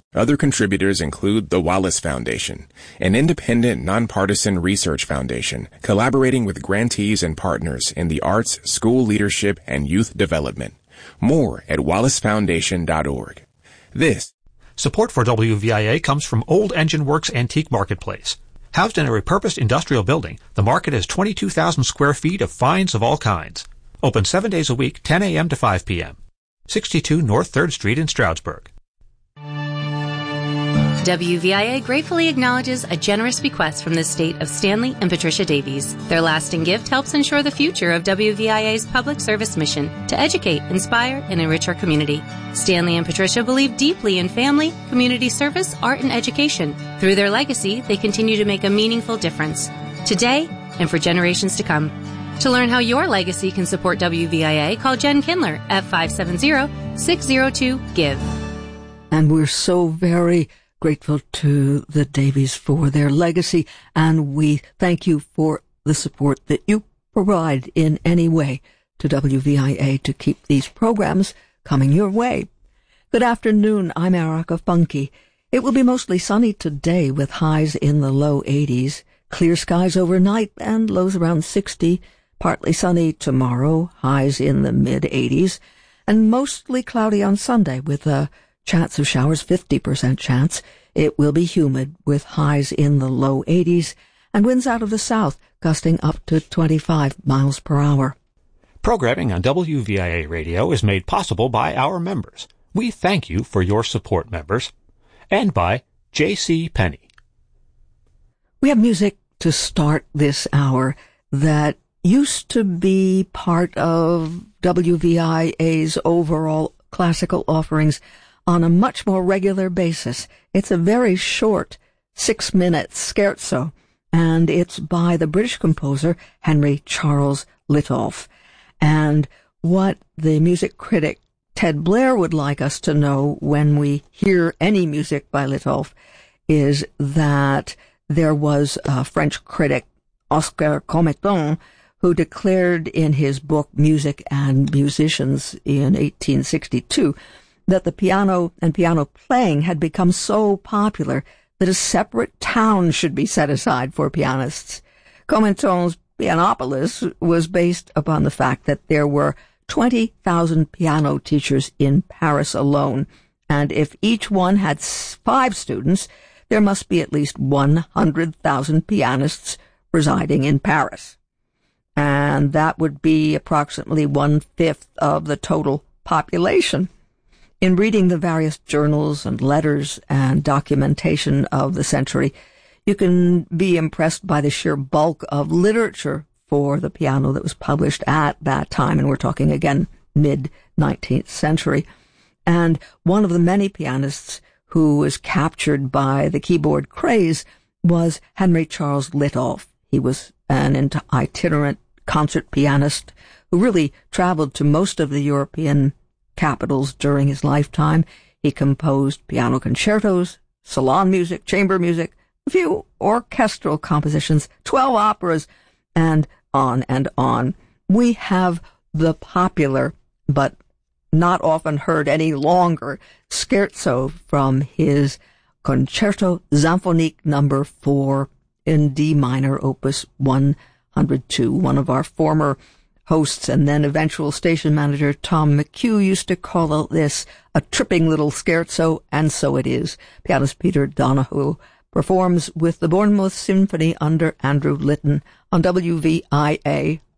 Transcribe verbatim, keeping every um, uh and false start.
Other contributors include the Wallace Foundation, an independent, nonpartisan research foundation collaborating with grantees and partners in the arts, school leadership, and youth development. More at wallace foundation dot org. This Support for W V I A comes from Old Engine Works Antique Marketplace. Housed in a repurposed industrial building, the market has twenty-two thousand square feet of finds of all kinds. Open seven days a week, ten a.m. to five p.m. sixty-two North third Street in Stroudsburg. W V I A gratefully acknowledges a generous bequest from the estate of Stanley and Patricia Davies. Their lasting gift helps ensure the future of W V I A's public service mission to educate, inspire, and enrich our community. Stanley and Patricia believe deeply in family, community service, art, and education. Through their legacy, they continue to make a meaningful difference, today and for generations to come. To learn how your legacy can support W V I A, call Jen Kindler at five seven zero, six zero two, GIVE. And we're so very grateful to the Davies for their legacy, and we thank you for the support that you provide in any way to W V I A to keep these programs coming your way. Good afternoon, I'm Erica Funke. It will be mostly sunny today with highs in the low eighties, clear skies overnight and lows around sixty, partly sunny tomorrow, highs in the mid-eighties, and mostly cloudy on Sunday with a chance of showers, fifty percent chance. It will be humid with highs in the low eighties and winds out of the south gusting up to twenty-five miles per hour. Programming on W V I A Radio is made possible by our members. We thank you for your support, members. And by J C. Penney. We have music to start this hour that used to be part of W V I A's overall classical offerings on a much more regular basis. It's a very short six-minute scherzo, and it's by the British composer Henry Charles Litolff. And what the music critic Ted Blair would like us to know when we hear any music by Litolff is that there was a French critic, Oscar Cometon, who declared in his book Music and Musicians in eighteen sixty-two that the piano and piano playing had become so popular that a separate town should be set aside for pianists. Cometon's Pianopolis was based upon the fact that there were twenty thousand piano teachers in Paris alone, and if each one had five students, there must be at least one hundred thousand pianists residing in Paris. And that would be approximately one-fifth of the total population. In reading the various journals and letters and documentation of the century, you can be impressed by the sheer bulk of literature for the piano that was published at that time, and we're talking again mid-nineteenth century. And one of the many pianists who was captured by the keyboard craze was Henry Charles Litolff. He was an itinerant concert pianist who really traveled to most of the European capitals during his lifetime. He composed piano concertos, salon music, chamber music, a few orchestral compositions, twelve operas, and on and on. We have the popular, but not often heard any longer, scherzo from his Concerto Symphonique number four in D minor, opus one hundred two. One of our former hosts and then eventual station manager Tom McHugh used to call this a tripping little scherzo, and so it is. Pianist Peter Donahue performs with the Bournemouth Symphony under Andrew Litton on W V I A